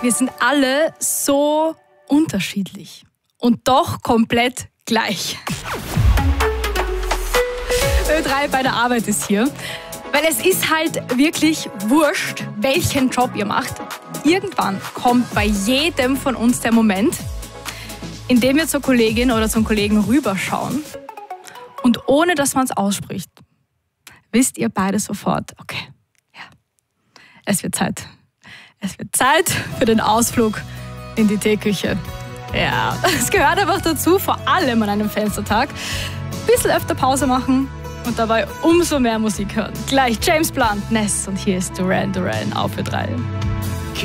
wir sind alle so unterschiedlich und doch komplett gleich. Ö3 bei der Arbeit ist hier, weil es ist halt wirklich wurscht, welchen Job ihr macht. Irgendwann kommt bei jedem von uns der Moment, in dem wir zur Kollegin oder zum Kollegen rüberschauen und ohne, dass man es ausspricht, wisst ihr beide sofort, okay, ja, es wird Zeit. Es wird Zeit für den Ausflug in die Teeküche. Ja, es gehört einfach dazu, vor allem an einem Fenstertag. Ein bisschen öfter Pause machen und dabei umso mehr Musik hören. Gleich James Blunt, Ness und hier ist Duran Duran auf Ö3.